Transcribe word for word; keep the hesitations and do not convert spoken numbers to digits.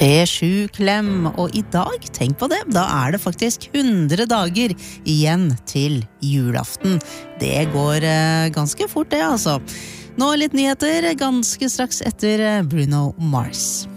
P sju Klem, og i dag, tenk på det, da er det faktisk hundre dager igjen til julaften. Det går eh, ganske fort det, altså. Nå litt nyheter, ganske straks etter Bruno Mars.